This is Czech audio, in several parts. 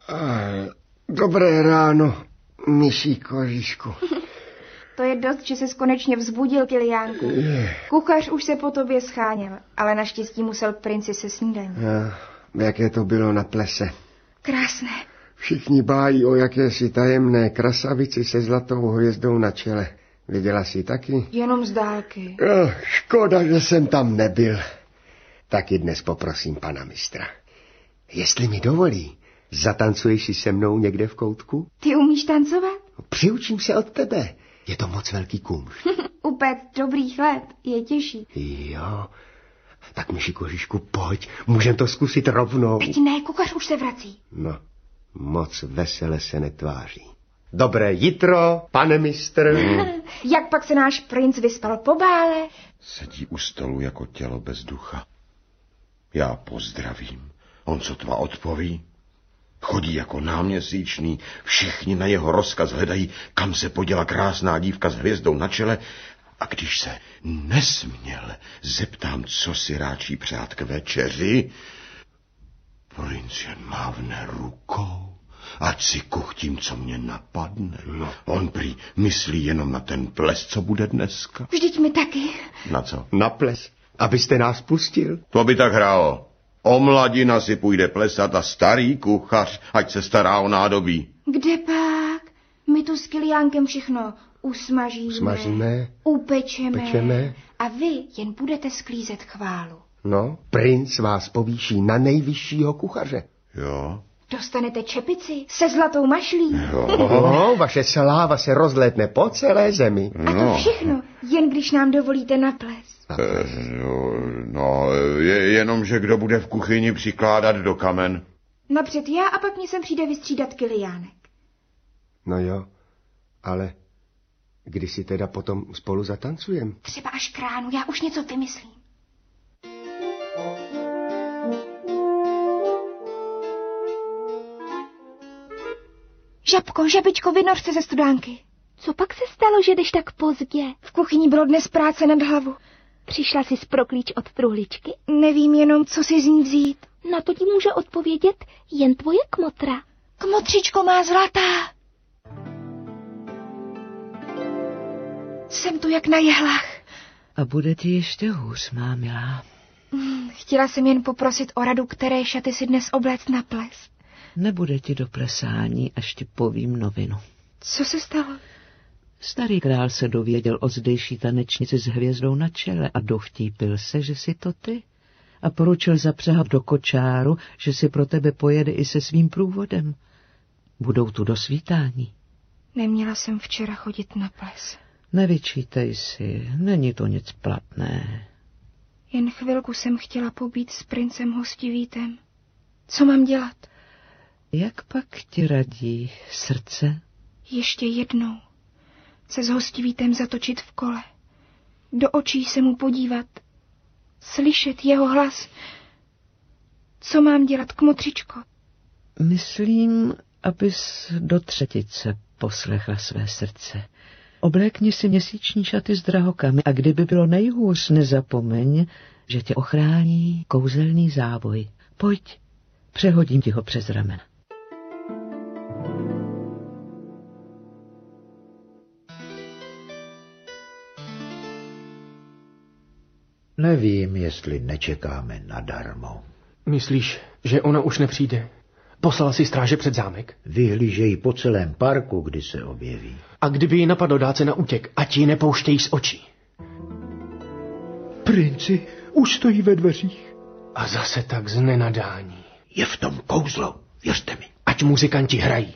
Dobré ráno, myší koříšku. To je dost, že ses konečně vzbudil, Kiliánku. Kuchař už se po tobě scháněl, ale naštěstí musel k princi se snídaní. Jaké to bylo na plese? Krásné. Všichni bájí o jakési tajemné krasavici se zlatou hvězdou na čele. Viděla jsi taky? Jenom z dálky. Škoda, že jsem tam nebyl. Taky dnes poprosím pana mistra. Jestli mi dovolí, zatancuješ si se mnou někde v koutku? Ty umíš tancovat? Přiučím se od tebe. Je to moc velký kumš. Upéct dobrý chléb je těžší. Jo, tak myši koříšku, pojď, můžem to zkusit rovnou. Teď ne, kuchař už se vrací. No, moc vesele se netváří. Dobré jitro, pane mistr. Jak pak se náš princ vyspal po bále? Sedí u stolu jako tělo bez ducha. Já pozdravím. On sotva odpoví. Chodí jako náměsíčný. Všichni na jeho rozkaz hledají, kam se poděla krásná dívka s hvězdou na čele. A když se nesměl zeptám, co si ráčí přát k večeři, princ jen mávne rukou. Ať si kuchtím, co mě napadne. On prý myslí jenom na ten ples, co bude dneska. Vždyť mi taky. Na co? Na ples, abyste nás pustil. To by tak hrálo. O mladina si půjde plesat a starý kuchař, ať se stará o nádobí. Kde pak? My tu s Kiliánkem všechno usmažíme, upečeme a vy jen budete sklízet chválu. No, princ vás povýší na nejvyššího kuchaře. Jo. Dostanete čepici se zlatou mašlí. Jo, vaše sláva se rozlétne po celé zemi. A to všechno, jen když nám dovolíte na ples. Jenom, že kdo bude v kuchyni přikládat do kamen. Napřed já a pak mě sem přijde vystřídat Kiliánek. No jo, ale kdy si teda potom spolu zatancujem? Třeba až k ránu, já už něco vymyslím. Žabko, žabičko, vynoř se ze studánky. Co pak se stalo, že jdeš tak pozdě? V kuchyni bylo dnes práce nad hlavu. Přišla jsi pro klíč od truhličky? Nevím jenom, co si z ní vzít. Na to ti může odpovědět jen tvoje kmotra. Kmotřičko má zlatá. Jsem tu jak na jehlách. A bude ti ještě hůř, má milá. Chtěla jsem jen poprosit o radu, které šaty si dnes obléct na ples. Nebude ti do plesání, až ti povím novinu. Co se stalo? Starý král se dověděl o zdejší tanečnici s hvězdou na čele a dovtípil se, že si to ty. A poručil zapřehat do kočáru, že si pro tebe pojede i se svým průvodem. Budou tu do svítání. Neměla jsem včera chodit na ples. Nevyčítej si, není to nic platné. Jen chvilku jsem chtěla pobít s princem Hostivítem. Co mám dělat? Jak pak ti radí srdce? Ještě jednou se s Hostivítem zatočit v kole. Do očí se mu podívat. Slyšet jeho hlas. Co mám dělat, kmotřičko? Myslím, abys do třetice poslechla své srdce. Oblékni si měsíční šaty s drahokami a kdyby bylo nejhůř, nezapomeň, že tě ochrání kouzelný závoj. Pojď, přehodím ti ho přes ramena. Nevím, jestli nečekáme nadarmo. Myslíš, že ona už nepřijde? Poslal si stráže před zámek? Vyhlížejí po celém parku, kdy se objeví. A kdyby ji napadlo dát se na útěk, ať ji nepouštějí z očí. Princi, už stojí ve dveřích. A zase tak z nenadání. Je v tom kouzlo, věřte mi. Ať muzikanti hrají.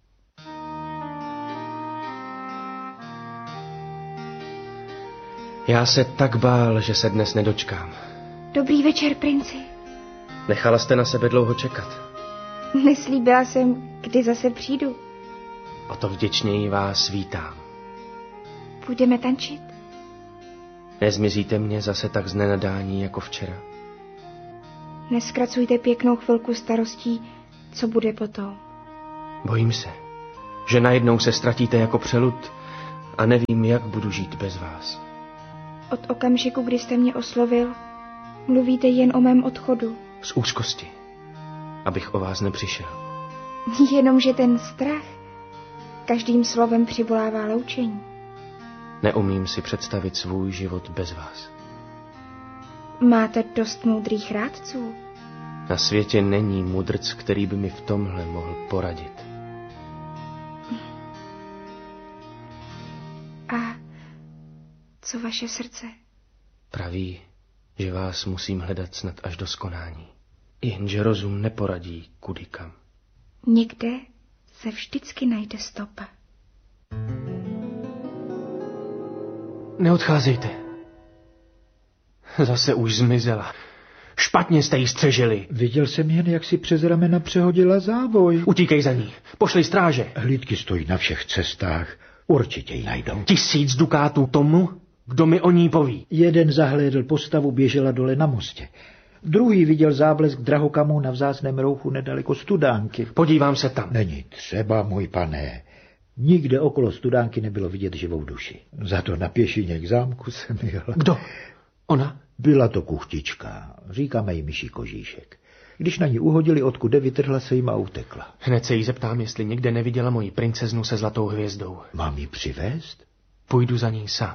Já se tak bál, že se dnes nedočkám. Dobrý večer, princi. Nechala jste na sebe dlouho čekat. Neslíbila jsem, kdy zase přijdu. O to vděčněji vás vítám. Půjdeme tančit? Nezmizíte mě zase tak z nenadání jako včera. Neskracujte pěknou chvilku starostí, co bude potom. Bojím se, že najednou se ztratíte jako přelud a nevím, jak budu žít bez vás. Od okamžiku, kdy jste mě oslovil, mluvíte jen o mém odchodu. Z úzkosti, abych o vás nepřišel. Jenomže ten strach každým slovem přivolává loučení. Neumím si představit svůj život bez vás. Máte dost moudrých rádců. Na světě není mudrc, který by mi v tomhle mohl poradit. A co vaše srdce? Praví, že vás musím hledat snad až do skonání. Jenže rozum neporadí kudy kam. Někde se vždycky najde stopa. Neodcházejte. Zase už zmizela. Špatně jste ji střežili. Viděl jsem jen, jak si přes ramena přehodila závoj. Utíkej za ní. Pošli stráže. Hlídky stojí na všech cestách. Určitě ji najdou. 1000 dukátů tomu, kdo mi o ní poví. Jeden zahlédl postavu, běžela dole na mostě. Druhý viděl záblesk drahokamů na vzácném rouchu nedaleko Studánky. Podívám se tam. Není třeba, můj pane. Nikde okolo Studánky nebylo vidět živou duši. Za to na pěšině k zámku jsem jel. Kdo? Ona? Byla to kuchtička. Říkáme jí myší kožíšek. Když na ní uhodili, odkud jde, vytrhla se jim a utekla. Hned se jí zeptám, jestli někde neviděla moji princeznu se zlatou hvězdou. Mám ji přivést? Půjdu za ní sám.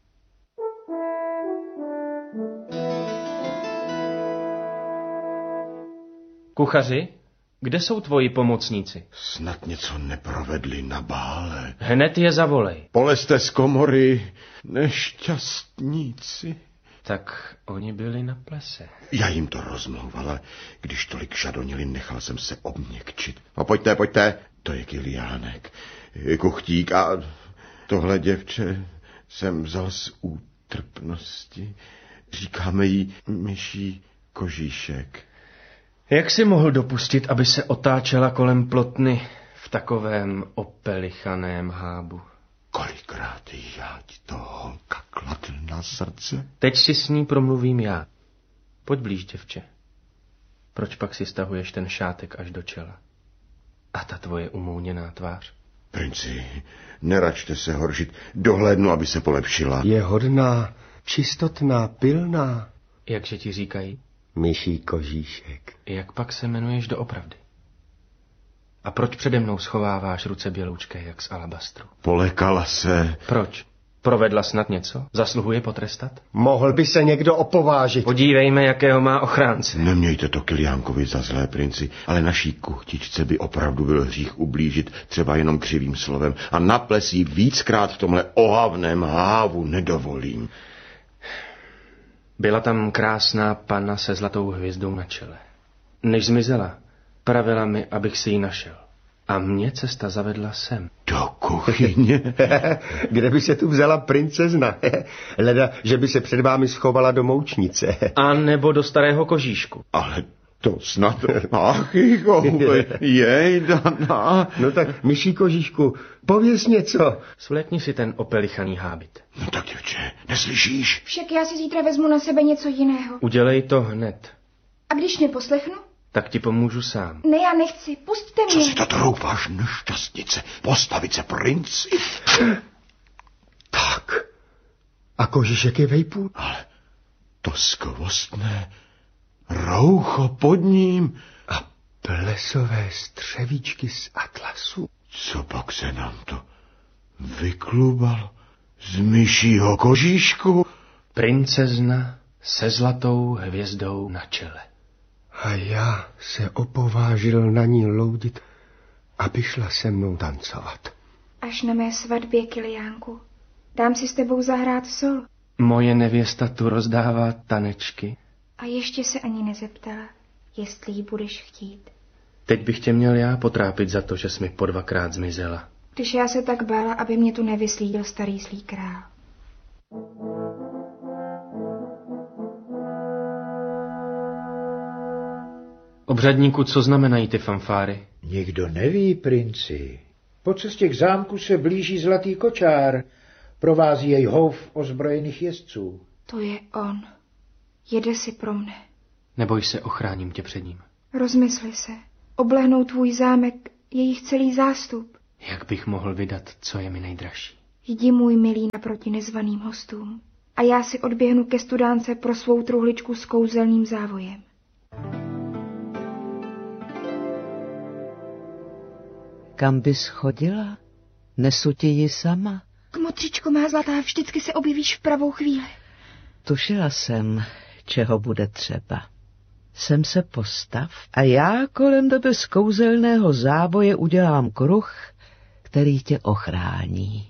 Kuchaři, kde jsou tvoji pomocníci? Snad něco neprovedli na bále. Hned je zavolej. Polezte z komory, nešťastníci. Tak oni byli na plese. Já jim to rozmlouvala, když tolik žadonili, nechal jsem se obměkčit. A pojďte, to je Kiliánek, kuchtík a tohle děvče jsem vzal z útrpnosti. Říkáme jí myší kožíšek. Jak jsi mohl dopustit, aby se otáčela kolem plotny v takovém opelichaném hábu? Kolikrát já ti to, holka, kladl na srdce? Teď si s ní promluvím já. Pojď blíž, děvče. Proč pak si stahuješ ten šátek až do čela? A ta tvoje umouněná tvář? Princi, neračte se horšit, dohlédnu, aby se polepšila. Je hodná, čistotná, pilná. Jakže ti říkají? Myší kožíšek. Jak pak se jmenuješ doopravdy? A proč přede mnou schováváš ruce běloučké, jak z alabastru? Polekala se. Proč? Provedla snad něco? Zasluhuje potrestat? Mohl by se někdo opovážit. Podívejme, jakého má ochránce. Nemějte to Kiliánkovi za zlé, princi, ale naší kuchtičce by opravdu byl hřích ublížit, třeba jenom křivým slovem, a na plesí víckrát v tomhle ohavném hávu nedovolím. Byla tam krásná panna se zlatou hvězdou na čele. Než zmizela, pravila mi, abych si ji našel. A mě cesta zavedla sem. Do kuchyně? Kde by se tu vzala princezna? Leda, že by se před vámi schovala do moučnice. A nebo do starého kožíšku. Ale to snad... Ach, jej, Dana. No tak, myší kožíšku, pověz něco. Svlékni si ten opelichaný hábit. No tak, děvče, neslyšíš? Však já si zítra vezmu na sebe něco jiného. Udělej to hned. A když mě poslechnu? Tak ti pomůžu sám. Ne, já nechci, pusťte mě. Co si to troufáš, nešťastnice? Postavit se princi? Tak. A kožíšek je vejpůl? Ale to skvostné roucho pod ním. A plesové střevíčky z atlasu. Co pak se nám to vyklubalo z myšího kožíšku? Princezna se zlatou hvězdou na čele. A já se opovážil na ní loudit, aby šla se mnou tancovat. Až na mé svatbě, Kiliánku. Dám si s tebou zahrát sol. Moje nevěsta tu rozdává tanečky. A ještě se ani nezeptala, jestli ji budeš chtít. Teď bych tě měl já potrápit za to, že jsi mi po 2krát zmizela. Když já se tak bála, aby mě tu nevyslídil starý zlý král. Obřadníku, co znamenají ty fanfáry? Nikdo neví, princi. Po cestě k zámku se blíží zlatý kočár. Provází jej hov ozbrojených jezdců. To je on. Jede si pro mne. Neboj se, ochráním tě před ním. Rozmysli se. Oblehnou tvůj zámek, jejich celý zástup. Jak bych mohl vydat, co je mi nejdražší? Jdi, můj milý, naproti nezvaným hostům. A já si odběhnu ke Studánce pro svou truhličku s kouzelným závojem. Kam bys chodila? Nesu ti ji sama. Kmotřičko má zlatá, vždycky se objevíš v pravou chvíli. Tušila jsem, čeho bude třeba. Sem se postav a já kolem tebe z kouzelného záboje udělám kruh, který tě ochrání.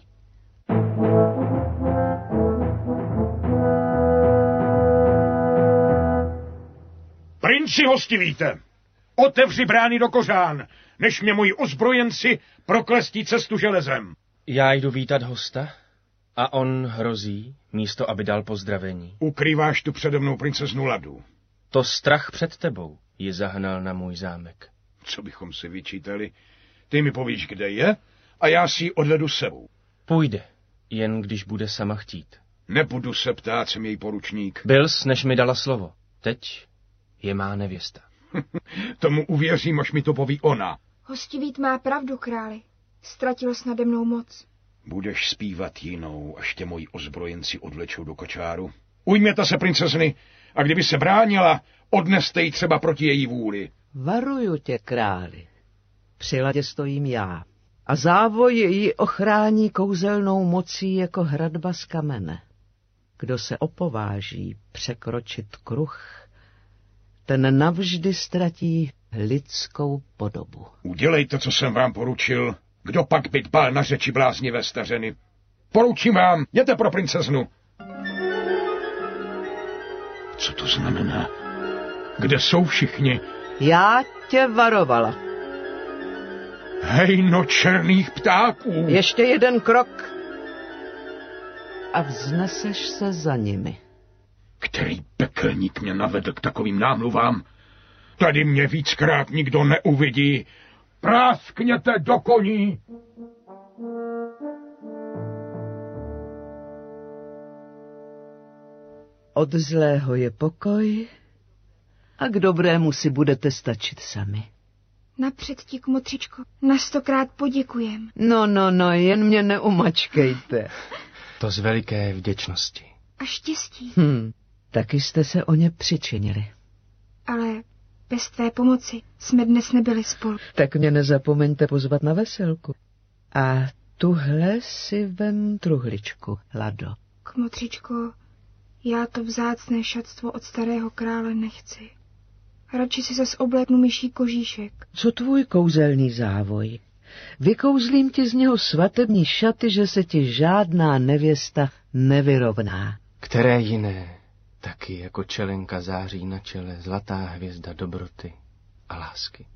Princi hostivíte, otevři brány do kořán, než mě moji ozbrojenci proklestí cestu železem. Já jdu vítat hosta a on hrozí, místo aby dal pozdravení. Ukrýváš tu přede mnou princeznu Ladu. To strach před tebou ji zahnal na můj zámek. Co bychom si vyčítali? Ty mi povíš, kde je, a já si ji odvedu sebou. Půjde, jen když bude sama chtít. Nebudu se ptát, jsem její poručník. Byls, než mi dala slovo. Teď je má nevěsta. Tomu uvěřím, až mi to poví ona. Hostivít má pravdu, králi. Ztratil jsi nade mnou moc. Budeš zpívat jinou, až tě moji ozbrojenci odvlečou do kočáru. Ujměte se princezny, a kdyby se bránila, odneste ji třeba proti její vůli. Varuju tě, králi. Při ladě stojím já. A závoj ji ochrání kouzelnou mocí jako hradba z kamene. Kdo se opováží překročit kruh, ten navždy ztratí lidskou podobu. Udělejte, co jsem vám poručil. Kdo pak by dbal na řeči bláznivé stařeny? Poručím vám, jděte pro princeznu. Co to znamená? Kde jsou všichni? Já tě varovala. Hejno černých ptáků! Ještě jeden krok a vzneseš se za nimi. Který pekelník mě navedl k takovým námluvám? Tady mě víckrát nikdo neuvidí. Práskněte do koní! Od zlého je pokoj a k dobrému si budete stačit sami. Napřed ti, kmotřičko, na 100krát poděkujem. No, jen mě neumačkejte. To z veliké vděčnosti. A štěstí. Taky jste se o ně přičinili. Ale bez tvé pomoci jsme dnes nebyli spolu. Tak mě nezapomeňte pozvat na veselku. A tuhle si vem truhličku, Lado. Kmotřičko, já to vzácné šatstvo od starého krále nechci. Radši si zas obléknu myší kožíšek. Co tvůj kouzelný závoj? Vykouzlím ti z něho svatební šaty, že se ti žádná nevěsta nevyrovná. Které jiné, taky jako čelenka září na čele zlatá hvězda dobroty a lásky.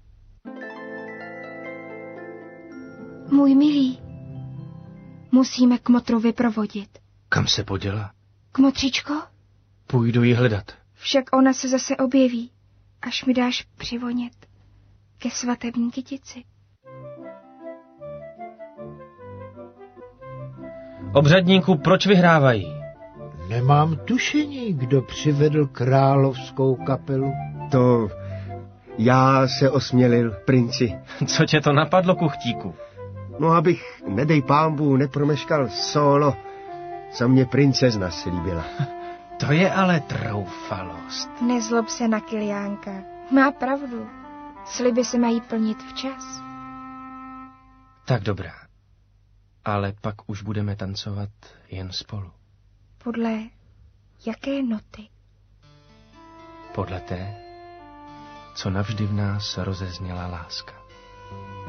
Můj milý, musíme kmotru vyprovodit. Kam se poděla? Kmotřičko? Půjdu ji hledat. Však ona se zase objeví, až mi dáš přivonět ke svatební kytici. Obřadníku, proč vyhrávají? Nemám tušení, kdo přivedl královskou kapelu. To já se osmělil, princi. Co tě to napadlo, kuchtíku? No, abych, nedej pámbu, nepromeškal solo, co mě princezna slíbila. To je ale troufalost. Nezlob se na Kiliánka. Má pravdu. Sliby se mají plnit včas. Tak dobrá. Ale pak už budeme tancovat jen spolu. Podle jaké noty? Podle té, co navždy v nás rozezněla láska.